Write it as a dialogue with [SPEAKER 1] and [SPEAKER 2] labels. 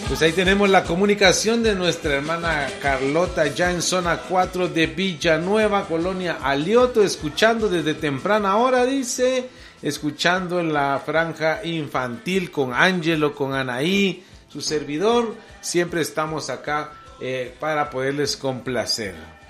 [SPEAKER 1] Pues ahí tenemos la comunicación de nuestra hermana Carlota, ya en zona 4 de Villanueva, Colonia Alioto, escuchando desde temprana hora, dice, escuchando en la franja infantil con Ángelo, con Anaí, su servidor. Siempre estamos acá para poderles complacer.